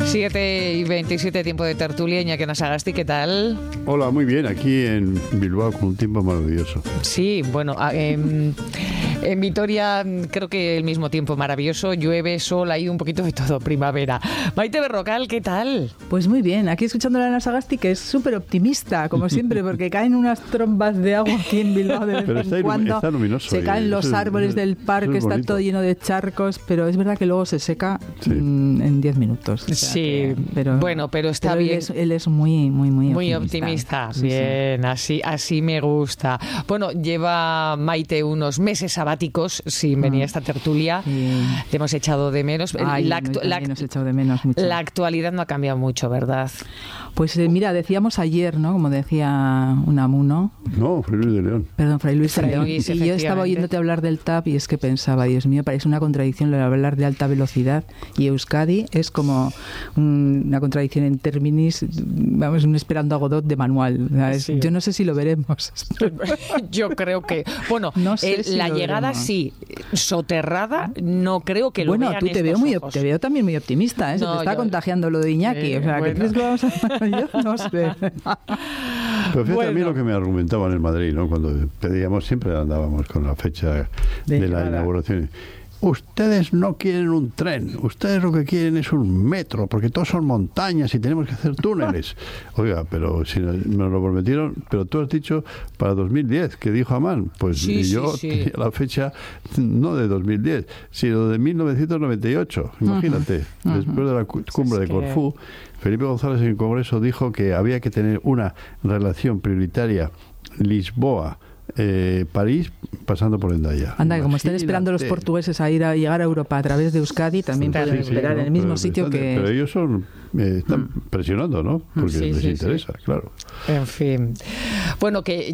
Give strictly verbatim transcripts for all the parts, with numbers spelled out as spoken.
siete y veintisiete, tiempo de tertulia. Iñaki Anasagasti, ¿qué tal? Hola, muy bien, aquí en Bilbao con un tiempo maravilloso. Sí, bueno, en, en Vitoria creo que el mismo tiempo maravilloso, llueve, sol, hay un poquito de todo, primavera. Maite Berrocal, ¿qué tal? Pues muy bien, aquí escuchando a Anasagasti, que es súper optimista, como siempre, porque caen unas trombas de agua aquí en Bilbao de vez pero en está cuando. Está luminoso, se caen los es, árboles es, del parque, está todo lleno de charcos, pero es verdad que luego se seca sí. mmm, en diez minutos. O sea sí, que, pero, bueno, pero está pero bien. Él es, él es muy, muy, muy, muy optimista. optimista. Sí, bien, sí. así, así me gusta. Bueno, lleva Maite unos meses sabáticos sin venir a esta tertulia. Sí. Le hemos echado de menos. Ay, la, actu- la, nos echado de menos mucho. La actualidad no ha cambiado mucho, ¿verdad? Pues eh, mira, decíamos ayer, ¿no? Como decía Unamuno. No, Fray Luis de León. Perdón, Fray Luis de Fray León. Luis, y yo estaba oyéndote hablar del T A P y es que pensaba, Dios mío, parece una contradicción lo de hablar de alta velocidad y Euskadi es como un, una contradicción en términos, vamos, un esperando a Godot de manual. ¿Sabes? Sí. Yo no sé si lo veremos. Yo creo que, bueno, no sé el, si la llegada veremos. Sí, soterrada, no creo que lo bueno, vean tú te veo, muy, ojos. te veo también muy optimista, ¿eh? Se no, te está yo, contagiando lo de Iñaki. Eh, o sea, bueno. ¿qué crees que vamos a...? Yo no sé. Pero fíjate bueno. a mí lo que me argumentaban en Madrid, ¿no? Cuando pedíamos, siempre andábamos con la fecha de, de la inauguración. Ustedes no quieren un tren, ustedes lo que quieren es un metro, porque todos son montañas y tenemos que hacer túneles. Oiga, pero si nos lo prometieron, pero tú has dicho para dos mil diez, que dijo Amán, pues sí, yo sí, sí. tenía la fecha no de dos mil diez, sino de mil novecientos noventa y ocho, imagínate, uh-huh. después de la cumbre de Corfú. Felipe González en el Congreso dijo que había que tener una relación prioritaria Lisboa, eh, París, pasando por Endaya. Anda, que como estén esperando los portugueses a ir a llegar a Europa a través de Euskadi, también sí, pueden sí, esperar sí, en el mismo sitio están, que... Pero ellos son, eh, están mm. presionando, ¿no? Porque sí, les sí, interesa, sí. claro. En fin. Bueno, que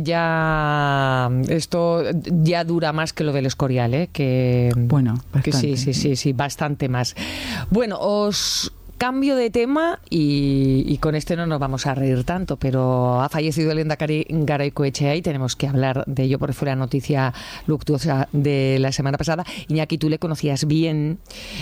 ya esto ya dura más que lo del Escorial, ¿eh? Que, bueno, bastante. Que sí, sí, sí, sí, bastante más. Bueno, os... Cambio de tema y, y con este no nos vamos a reír tanto, pero ha fallecido el lehendakari Garaikoetxea y tenemos que hablar de ello porque fue la noticia luctuosa de la semana pasada. Iñaki, tú le conocías bien.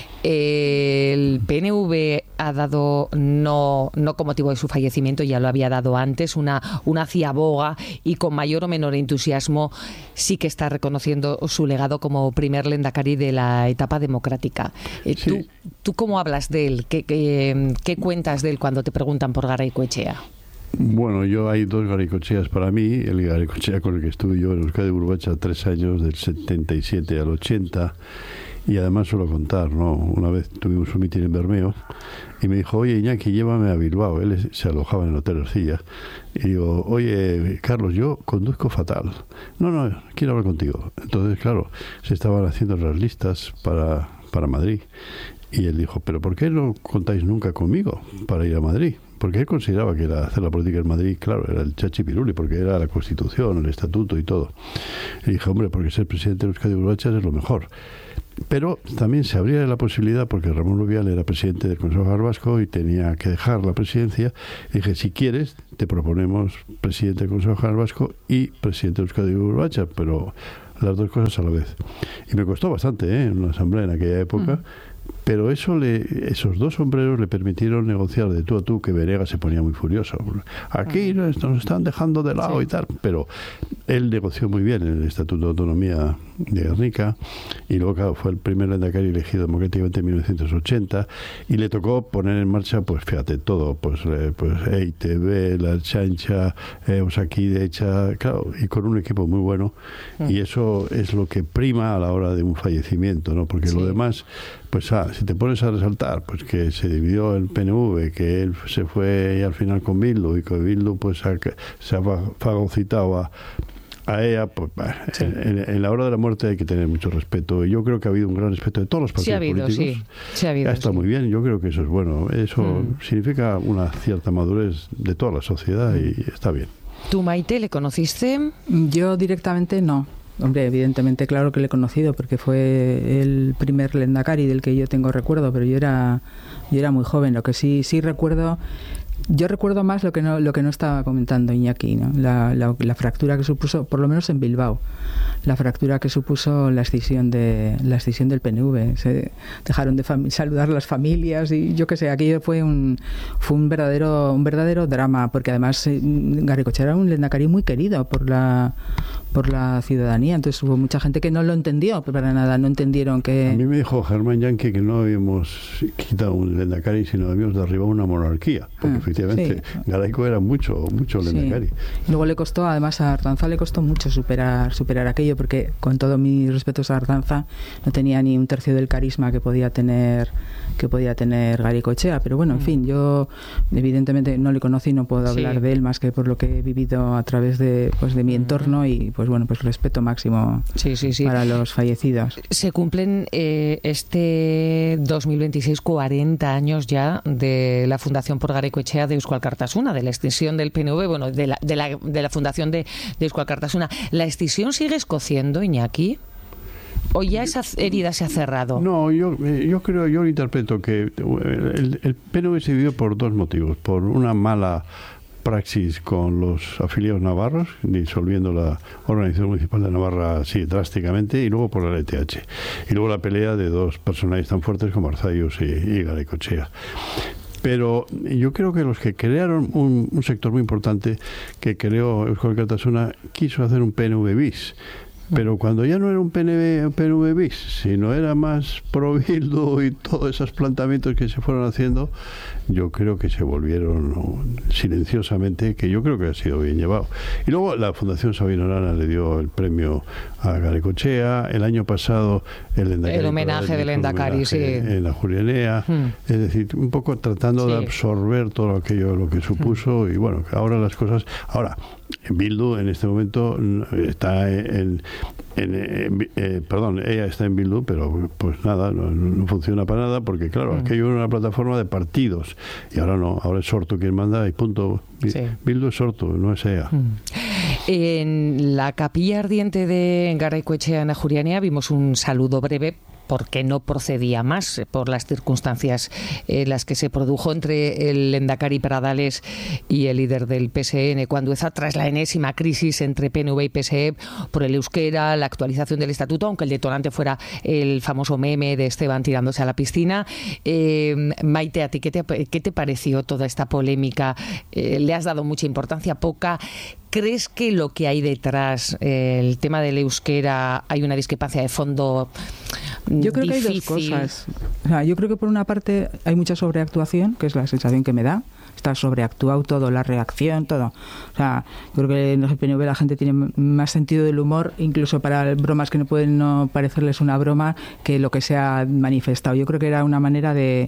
El P N V ha dado, no, no con motivo de su fallecimiento, ya lo había dado antes, una, una ciaboga y con mayor o menor entusiasmo sí que está reconociendo su legado como primer lehendakari de la etapa democrática. Eh, sí. ¿tú, ¿Tú cómo hablas de él? ¿Qué, qué, qué cuentas de él cuando te preguntan por Garaikoetxea? Bueno, yo hay dos Garaikoetxeas para mí. El Garaikoetxea con el que estuve yo en Euskadi Burbacha tres años, del setenta y siete al ochenta. Y además suelo contar, ¿no? Una vez tuvimos un mitin en Bermeo y me dijo, oye, Iñaki, llévame a Bilbao. Él se alojaba en el Hotel Ercilla. Y digo, oye, Carlos, yo conduzco fatal. No, no, quiero hablar contigo. Entonces, claro, se estaban haciendo las listas para, para Madrid. Y él dijo, ¿pero por qué no contáis nunca conmigo para ir a Madrid? Porque él consideraba que era hacer la política en Madrid, claro, era el chachipiruli, porque era la Constitución, el Estatuto y todo. Y dije, hombre, porque ser presidente de Euskadi Burbacha es lo mejor. Pero también se abría la posibilidad, porque Ramón Rubial era presidente del Consejo General Vasco y tenía que dejar la presidencia. Y dije, si quieres, te proponemos presidente del Consejo General Vasco y presidente de Euskadi Burbacha, pero las dos cosas a la vez. Y me costó bastante, ¿eh? En una asamblea en aquella época. Mm. Pero eso le, esos dos sombreros le permitieron negociar de tú a tú, que Venegas se ponía muy furioso. Aquí nos, nos están dejando de lado sí. y tal. Pero él negoció muy bien el Estatuto de Autonomía de Gernika y luego, claro, fue el primer lehendakari elegido democráticamente en mil novecientos ochenta y le tocó poner en marcha, pues fíjate, todo, pues, eh, pues E I T B, la Chancha, eh, Osakidecha, claro, y con un equipo muy bueno. Sí. Y eso es lo que prima a la hora de un fallecimiento, ¿no? Porque sí. lo demás... Pues ah, si te pones a resaltar, pues que se dividió el P N V, que él se fue al final con Bildu y que Bildu pues ha, se ha fagocitado a, a ella, pues sí. en, en la hora de la muerte hay que tener mucho respeto. Y yo creo que ha habido un gran respeto de todos los partidos sí ha habido, políticos. Sí. Sí ha habido, está sí. muy bien, yo creo que eso es bueno. Eso mm. significa una cierta madurez de toda la sociedad y está bien. ¿Tú, Maite, le conociste? Yo directamente no. Hombre, evidentemente, claro que le he conocido porque fue el primer lehendakari del que yo tengo recuerdo, pero yo era yo era muy joven. Lo que sí sí recuerdo Yo recuerdo más lo que no lo que no estaba comentando Iñaki, ¿no? La, la, la fractura que supuso, por lo menos en Bilbao, la fractura que supuso la escisión de la escisión del P N V. Se dejaron de fam- saludar las familias y yo qué sé, aquello fue un fue un verdadero un verdadero drama, porque además eh, Garaikoetxea era un lehendakari muy querido por la por la ciudadanía, entonces hubo mucha gente que no lo entendió para nada, no entendieron que... A mí me dijo Germán Yanqui que no habíamos quitado un lehendakari, sino habíamos derribado una monarquía, porque ah, efectivamente sí. Garaico era mucho, mucho lehendakari. Sí. Luego le costó, además a Ardanza le costó mucho superar superar aquello, porque con todos mis respetos a Ardanza no tenía ni un tercio del carisma que podía tener que podía tener Garaikoetxea, pero bueno, en mm. fin, yo evidentemente no le conocí y no puedo hablar sí. de él más que por lo que he vivido a través de pues de mi entorno y pues bueno, pues respeto máximo sí, sí, sí. para los fallecidos. Se cumplen eh, este dos mil veintiséis cuarenta años ya de la fundación por Garaikoetxea de Eusko Alkartasuna, de la extinción del P N V, bueno, de la, de la, de la fundación de, de Eusko Alkartasuna. ¿La extinción sigue escociendo, Iñaki? ¿O ya esa herida se ha cerrado? No, yo, yo creo, yo interpreto que el, el P N V se dividió por dos motivos. Por una mala praxis con los afiliados navarros, disolviendo la Organización Municipal de Navarra así drásticamente, y luego por la L T H. Y luego la pelea de dos personajes tan fuertes como Arzallus y, y Garaikoetxea. Pero yo creo que los que crearon un, un sector muy importante que creó Eusko Alkartasuna quiso hacer un P N V bis. Pero cuando ya no era un P N V, P N V bis, sino era más pro Bildu y todos esos planteamientos que se fueron haciendo, yo creo que se volvieron silenciosamente, que yo creo que ha sido bien llevado. Y luego la Fundación Sabino Arana le dio el premio a Garaikoetxea. El año pasado el, el homenaje del Lehendakari, sí. En la Julianea. Hmm. Es decir, un poco tratando sí. de absorber todo aquello lo que supuso. Hmm. Y bueno, ahora las cosas... Ahora, Bildu en este momento está en... En, en, eh, perdón, ella está en Bildu, pero pues nada, no, no funciona para nada, porque claro, mm. aquello era una plataforma de partidos y ahora no, ahora es Sortu quien manda y punto. Sí. Bildu es Sortu, no es ella. Mm. En la capilla ardiente de Garaikoetxea en Ajurianea vimos un saludo breve, porque no procedía más por las circunstancias en las que se produjo entre el Lehendakari Pradales y el líder del P S N cuando esa tras la enésima crisis entre P N V y P S E por el euskera, la actualización del estatuto, aunque el detonante fuera el famoso meme de Esteban tirándose a la piscina. Eh, Maite, ¿a ti qué te, qué te pareció toda esta polémica? Eh, ¿Le has dado mucha importancia, poca? ¿Crees que lo que hay detrás, eh, el tema del euskera, hay una discrepancia de fondo Yo creo difícil? Que hay dos cosas. O sea, yo creo que por una parte hay mucha sobreactuación, que es la sensación que me da. Está sobreactuado todo, la reacción, todo. O sea, yo creo que en el P N V la gente tiene más sentido del humor, incluso para bromas que no pueden no parecerles una broma, que lo que se ha manifestado. Yo creo que era una manera de,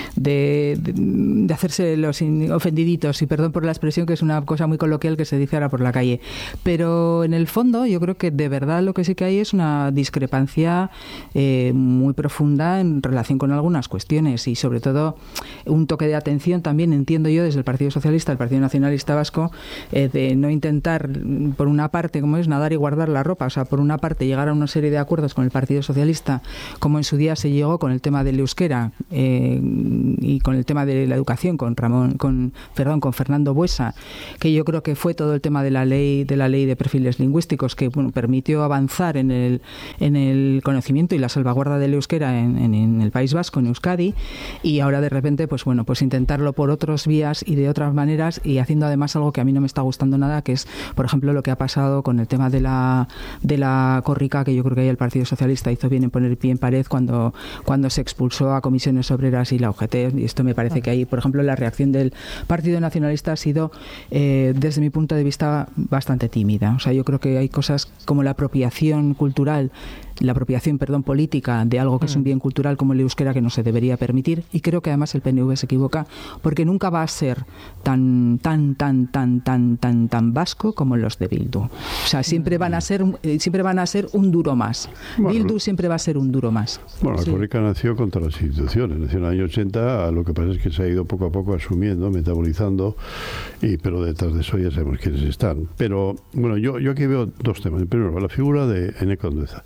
de, de hacerse los ofendiditos, y perdón por la expresión, que es una cosa muy coloquial que se dice ahora por la calle. Pero en el fondo yo creo que de verdad lo que sí que hay es una discrepancia eh, muy profunda en relación con algunas cuestiones, y sobre todo un toque de atención también, entiendo yo, desde el Partido Socialista, el Partido Nacionalista Vasco, eh, de no intentar, por una parte, como es nadar y guardar la ropa, o sea, por una parte llegar a una serie de acuerdos con el Partido Socialista, como en su día se llegó con el tema del euskera eh, y con el tema de la educación, con Ramón, con perdón, con Fernando Buesa, que yo creo que fue todo el tema de la ley de la ley de perfiles lingüísticos, que bueno, permitió avanzar en el en el conocimiento y la salvaguarda del euskera en, en, en el País Vasco, en Euskadi, y ahora de repente, pues bueno, pues intentarlo por otros vías y de otras maneras, y haciendo además algo que a mí no me está gustando nada, que es, por ejemplo, lo que ha pasado con el tema de la de la corrica, que yo creo que ahí el Partido Socialista hizo bien en poner pie en pared cuando cuando se expulsó a Comisiones Obreras y la U G T, y esto me parece que ahí, por ejemplo, la reacción del Partido Nacionalista ha sido, eh, desde mi punto de vista, bastante tímida. O sea, yo creo que hay cosas como la apropiación cultural, la apropiación, perdón, política de algo que es un bien cultural como el euskera, que no se debería permitir, y creo que además el P N V se equivoca, porque nunca va a ser tan tan tan tan tan tan tan vasco como los de Bildu. O sea, siempre van a ser siempre van a ser un duro más. Bueno, Bildu siempre va a ser un duro más. Bueno, la sí. corrica nació contra las instituciones, nació en el año ochenta, lo que pasa es que se ha ido poco a poco asumiendo, metabolizando, y pero detrás de eso ya sabemos quiénes están. Pero bueno, yo yo aquí veo dos temas. Primero, la figura de Eneko Andueza.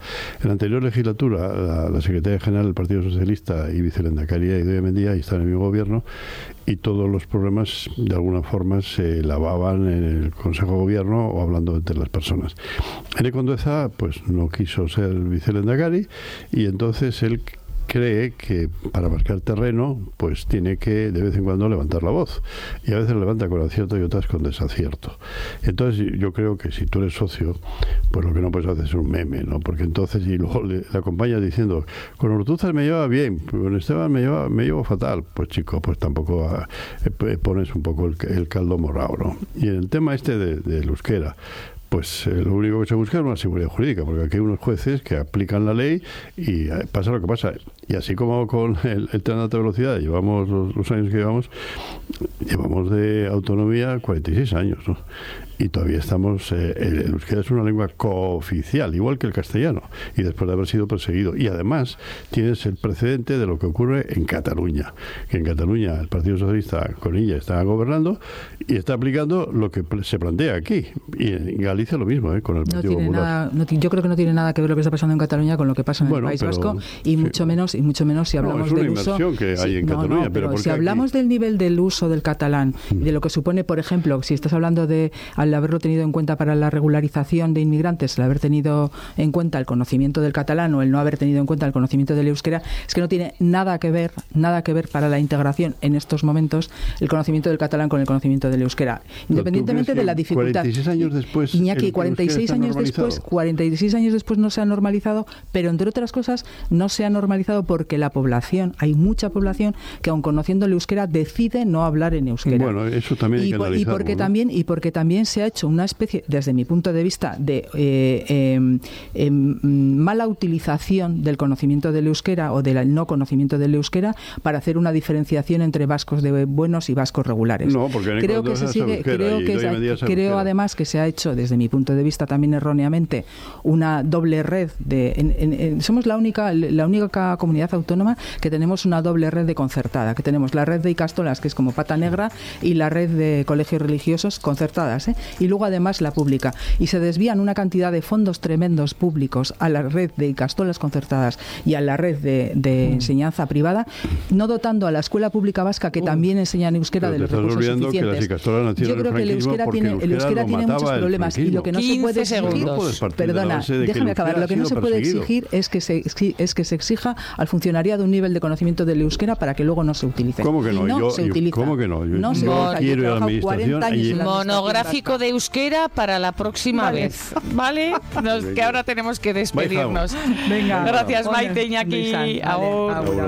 En la anterior legislatura, la, la secretaria general del Partido Socialista y vicelehendakari Idoia Mendia está en el mismo gobierno, y todos los problemas de alguna forma se lavaban en el Consejo de Gobierno o hablando entre las personas. Ene Condueza pues no quiso ser vicelehendakari, y entonces él cree que para marcar terreno pues tiene que de vez en cuando levantar la voz, y a veces levanta con acierto y otras con desacierto. Entonces yo creo que si tú eres socio, pues lo que no puedes hacer es un meme, ¿no? Porque entonces, y luego le, le acompañas diciendo, con Ortuzar me lleva bien, con Esteban me lleva, me llevo fatal, pues chico, pues tampoco eh, pones un poco el, el caldo morado, ¿no? Y en el tema este de, de euskera, pues eh, lo único que se busca es una seguridad jurídica, porque aquí hay unos jueces que aplican la ley y eh, pasa lo que pasa. Y así como con el, el tren de alta velocidad, llevamos los, los años que llevamos, llevamos de autonomía cuarenta y seis años, ¿no? Y todavía estamos, eh, el euskera es una lengua cooficial, igual que el castellano, y después de haber sido perseguido. Y además tienes el precedente de lo que ocurre en Cataluña, que en Cataluña el Partido Socialista con ella está gobernando y está aplicando lo que se plantea aquí. Y en Galicia lo mismo, ¿eh? Con el Partido no tiene Popular. Nada, no, yo creo que no tiene nada que ver lo que está pasando en Cataluña con lo que pasa en bueno, el País pero, Vasco, y sí. mucho menos y mucho menos si hablamos no, es una del uso inversión que hay sí, en no, Cataluña, no, pero, pero si aquí... hablamos del nivel del uso del catalán, mm. de lo que supone, por ejemplo, si estás hablando de al haberlo tenido en cuenta para la regularización de inmigrantes, el haber tenido en cuenta el conocimiento del catalán o el no haber tenido en cuenta el conocimiento del euskera, es que no tiene nada que ver, nada que ver para la integración en estos momentos el conocimiento del catalán con el conocimiento del euskera, independientemente de la dificultad. cuarenta y seis años después, Iñaki, cuarenta y seis años después, cuarenta y seis años después no se ha normalizado, pero entre otras cosas no se ha normalizado porque la población, hay mucha población que aun conociendo el euskera decide no hablar en euskera. Bueno, eso también hay que y, analizarlo, y porque ¿no? también y porque también se ha hecho una especie, desde mi punto de vista, de eh, eh, eh, mala utilización del conocimiento del euskera o del no conocimiento del euskera para hacer una diferenciación entre vascos de buenos y vascos regulares. No, porque creo que se sigue, creo que se, creo además que se ha hecho, desde mi punto de vista también erróneamente, una doble red de en, en, en, somos la única la única comunidad autónoma que tenemos una doble red de concertada, que tenemos la red de Ikastolas, que es como pata negra, y la red de colegios religiosos concertadas, ¿eh? Y luego además la pública, y se desvían una cantidad de fondos tremendos públicos a la red de Ikastolas concertadas y a la red de, de mm. enseñanza privada, no dotando a la escuela pública vasca, que oh. también enseña en euskera, de los recursos suficientes. Yo creo que el euskera tiene, el euskera tiene muchos problemas, y lo que no se puede exigir, no perdona, déjame acabar, lo que no se puede exigir es que se es que se exija al funcionariado un nivel de conocimiento del euskera para que luego no se utilice. ¿Cómo que no? no yo, se yo, utiliza. ¿Cómo que no? Yo, no se no utiliza. quiero Yo he trabajado cuarenta años en la monográfico de euskera para la próxima vale. vez, ¿vale? Nos, que ahora tenemos que despedirnos. Venga. Gracias, Maite, Iñaki. Ahora. Ahora.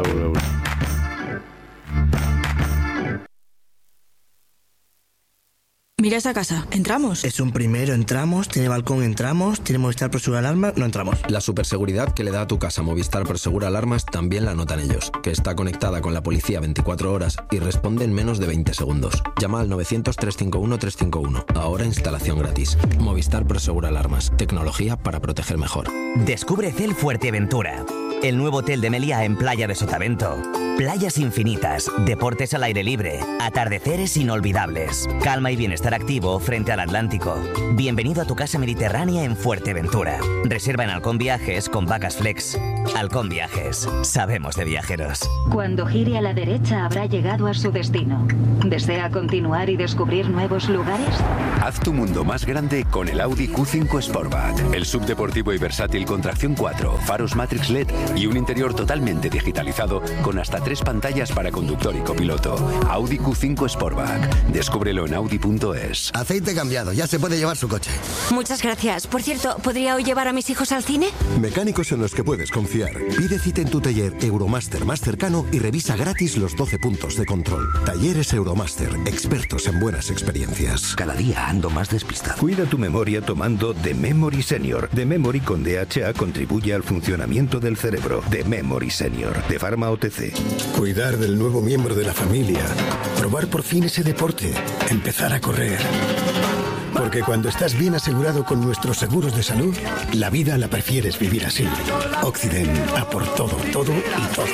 Mira esa casa, ¿entramos? Es un primero, entramos, tiene balcón, entramos, tiene Movistar Prosegur Alarmas, no entramos. La superseguridad que le da a tu casa Movistar Prosegur Alarmas también la notan ellos, que está conectada con la policía veinticuatro horas y responde en menos de veinte segundos. Llama al novecientos, trescientos cincuenta y uno, trescientos cincuenta y uno. Ahora instalación gratis. Movistar Prosegur Alarmas, tecnología para proteger mejor. Descubre Cel Fuerteventura, el nuevo hotel de Meliá en Playa de Sotavento. Playas infinitas, deportes al aire libre, atardeceres inolvidables, calma y bienestar activo frente al Atlántico. Bienvenido a tu casa mediterránea en Fuerteventura. Reserva en Halcón Viajes con Vacas Flex. Halcón Viajes, sabemos de viajeros. Cuando gire a la derecha habrá llegado a su destino. ¿Desea continuar y descubrir nuevos lugares? Haz tu mundo más grande con el Audi Q cinco Sportback. El subdeportivo y versátil con tracción cuatro, faros Matrix L E D y un interior totalmente digitalizado con hasta tres pantallas para conductor y copiloto. Audi Q cinco Sportback. Descúbrelo en audi punto es. Aceite cambiado, ya se puede llevar su coche. Muchas gracias. Por cierto, ¿podría hoy llevar a mis hijos al cine? Mecánicos en los que puedes confiar. Pide cita en tu taller Euromaster más cercano y revisa gratis los doce puntos de control. Talleres Euromaster, expertos en buenas experiencias. Cada día ando más despistado. Cuida tu memoria tomando The Memory Senior. The Memory con D H A contribuye al funcionamiento del cerebro. The Memory Senior, de Pharma O T C. Cuidar del nuevo miembro de la familia. Probar por fin ese deporte. Empezar a correr. Porque cuando estás bien asegurado con nuestros seguros de salud, la vida la prefieres vivir así. Occident, a por todo, todo y todo.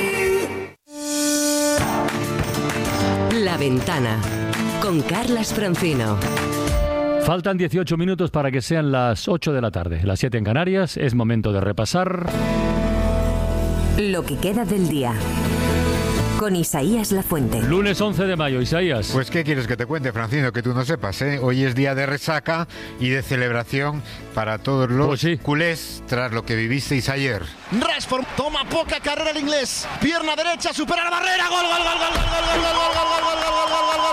La Ventana, con Carlas Francino. Faltan dieciocho minutos para que sean las ocho de la tarde, las siete en Canarias. Es momento de repasar lo que queda del día. Con Isaías Lafuente. Lunes once de mayo, Isaías. Pues ¿qué quieres que te cuente, Francino? Que tú no sepas, ¿eh? Hoy es día de resaca y de celebración para todos los pues sí. culés tras lo que vivisteis ayer. Rashford toma poca carrera el inglés. Pierna derecha, supera la barrera. Gol, gol, gol, gol, gol, gol, gol, gol, gol, gol, gol,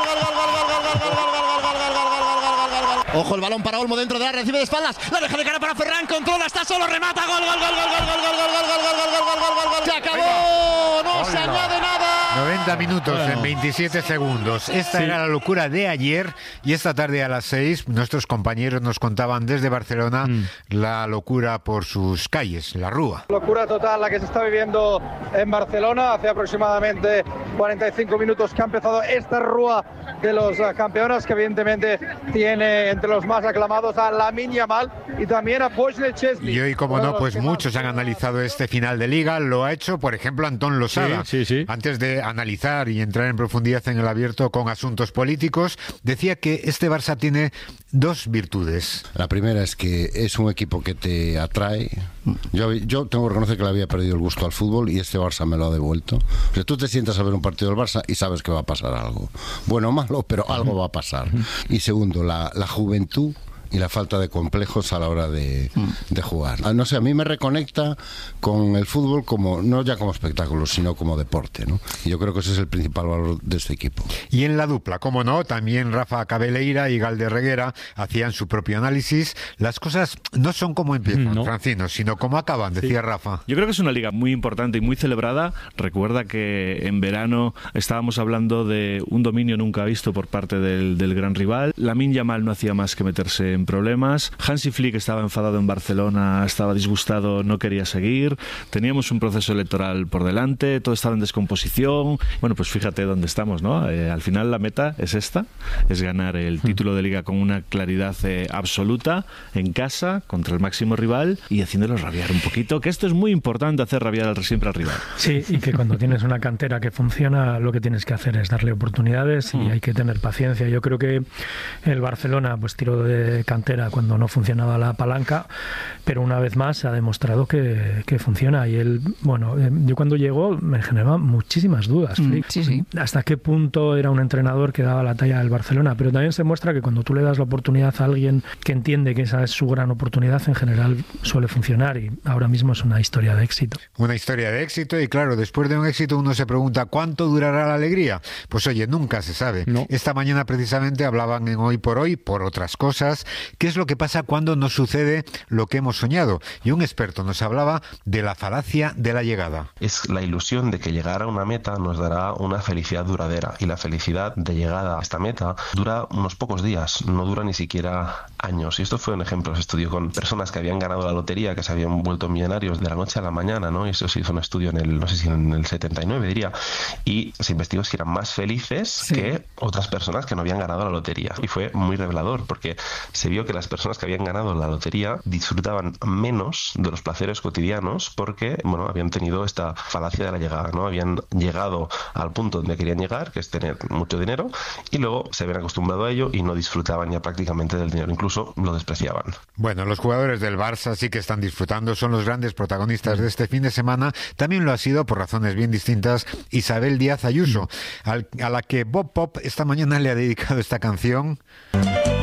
ojo el balón para Olmo dentro de la recibe de espaldas. La deja de cara para Ferran, controla, está solo, remata. Gol, gol, gol, gol, gol, gol, gol, gol, gol, gol, gol, gol, gol, gol, gol. Se acabó. No se añade nada. noventa minutos bueno. en veintisiete segundos. Esta sí. era la locura de ayer y esta tarde a las seis nuestros compañeros nos contaban desde Barcelona mm. la locura por sus calles, la Rúa. Locura total la que se está viviendo en Barcelona. Hace aproximadamente cuarenta y cinco minutos que ha empezado esta Rúa de los campeones, que evidentemente tiene entre los más aclamados a Lamine Yamal y también a Wojciech Szczesny. Y hoy, como no, pues muchos han analizado este final de Liga. Lo ha hecho, por ejemplo, Antón Losada. Sí, sí, sí. Antes de analizar y entrar en profundidad en el abierto con asuntos políticos, decía que este Barça tiene dos virtudes. La primera es que es un equipo que te atrae. Yo, yo tengo que reconocer que le había perdido el gusto al fútbol y este Barça me lo ha devuelto. O sea, tú te sientas a ver un partido del Barça y sabes que va a pasar algo. Bueno o malo, pero algo va a pasar. Y segundo, la, la juventud y la falta de complejos a la hora de, de jugar. No sé, a mí me reconecta con el fútbol como no ya como espectáculo, sino como deporte, ¿no? Y yo creo que ese es el principal valor de este equipo. Y en la dupla, como no, también Rafa Cabeleira y Galder Reguera hacían su propio análisis. Las cosas no son como empiezan, no. Francino, sino como acaban, decía sí. Rafa. Yo creo que es una liga muy importante y muy celebrada. Recuerda que en verano estábamos hablando de un dominio nunca visto por parte del, del gran rival. Lamine Yamal no hacía más que meterse en problemas. Hansi Flick estaba enfadado en Barcelona, estaba disgustado, no quería seguir. Teníamos un proceso electoral por delante, todo estaba en descomposición. Bueno, pues fíjate dónde estamos, ¿no? Eh, al final la meta es esta, es ganar el título de Liga con una claridad eh, absoluta en casa, contra el máximo rival y haciéndolos rabiar un poquito, que esto es muy importante, hacer rabiar al, siempre al rival. Sí, y que cuando tienes una cantera que funciona, lo que tienes que hacer es darle oportunidades y mm. hay que tener paciencia. Yo creo que el Barcelona pues tiró de cantera cuando no funcionaba la palanca, pero una vez más ha demostrado que, que funciona. Y él, bueno, yo cuando llegó me generaba muchísimas dudas. Mm, sí, sí. Hasta qué punto era un entrenador que daba la talla del Barcelona, pero también se muestra que cuando tú le das la oportunidad a alguien que entiende que esa es su gran oportunidad, en general suele funcionar y ahora mismo es una historia de éxito. Una historia de éxito y claro, después de un éxito uno se pregunta ¿cuánto durará la alegría? Pues oye, nunca se sabe. No. Esta mañana precisamente hablaban en Hoy por Hoy, por otras cosas, qué es lo que pasa cuando nos sucede lo que hemos soñado. Y un experto nos hablaba de la falacia de la llegada. Es la ilusión de que llegar a una meta nos dará una felicidad duradera y la felicidad de llegada a esta meta dura unos pocos días, no dura ni siquiera años. Y esto fue un ejemplo, se estudió con personas que habían ganado la lotería, que se habían vuelto millonarios de la noche a la mañana, ¿no? Y eso se hizo un estudio en el, no sé si en el setenta y nueve diría, y se investigó si eran más felices sí. que otras personas que no habían ganado la lotería. Y fue muy revelador porque se vio que las personas que habían ganado la lotería disfrutaban menos de los placeres cotidianos porque, bueno, habían tenido esta falacia de la llegada, ¿no? Habían llegado al punto donde querían llegar, que es tener mucho dinero, y luego se habían acostumbrado a ello y no disfrutaban ya prácticamente del dinero, incluso lo despreciaban. Bueno, los jugadores del Barça sí que están disfrutando, son los grandes protagonistas de este fin de semana. También lo ha sido, por razones bien distintas, Isabel Díaz Ayuso, al, a la que Bob Pop esta mañana le ha dedicado esta canción.